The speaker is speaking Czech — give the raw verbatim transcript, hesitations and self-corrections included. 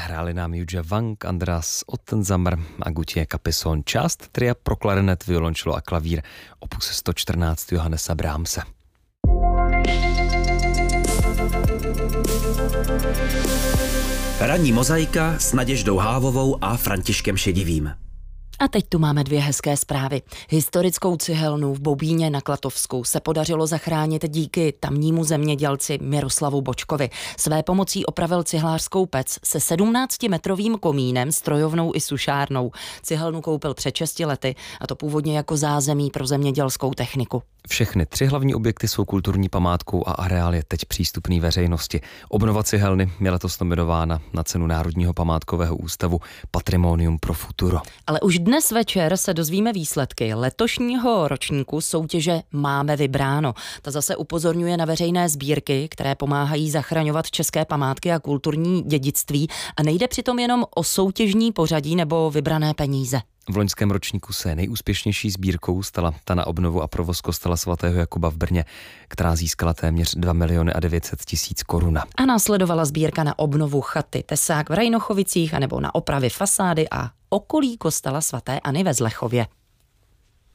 Hráli nám Judge Wang, Andras Ottensammer a Gutje Capison. Část tria pro klarinet, violončelo a klavír, opus sto čtrnáct Johannesa Brahmse. Ranní mozaika s Naděždou Hávovou a Františkem Šedivým. A teď tu máme dvě hezké zprávy. Historickou cihelnu v Boubíně na Klatovsku se podařilo zachránit díky tamnímu zemědělci Miroslavu Bočkovi. Své pomocí opravil cihlářskou pec se sedmnáctimetrovým komínem, strojovnou i sušárnou. Cihelnu koupil před šesti lety, a to původně jako zázemí pro zemědělskou techniku. Všechny tři hlavní objekty jsou kulturní památkou a areál je teď přístupný veřejnosti. Obnova cihelny je letos nominována na cenu Národního památkového ústavu Patrimonium pro futuro. Ale už dnes večer se dozvíme výsledky letošního ročníku soutěže Máme vybráno. Ta zase upozorňuje na veřejné sbírky, které pomáhají zachraňovat české památky a kulturní dědictví, a nejde přitom jenom o soutěžní pořadí nebo vybrané peníze. V loňském ročníku se nejúspěšnější sbírkou stala ta na obnovu a provoz kostela svatého Jakuba v Brně, která získala téměř dva miliony a devět set tisíc korun. A následovala sbírka na obnovu chaty Tesák v Rajnochovicích anebo na opravy fasády a okolí kostela svaté Anny ve Zlechově.